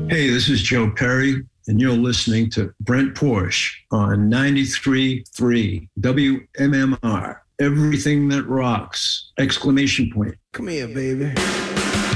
Hey, this is Joe Perry, and you're listening to Brent Porsche on 93.3 WMMR. Everything that rocks! Exclamation point. Come here, baby.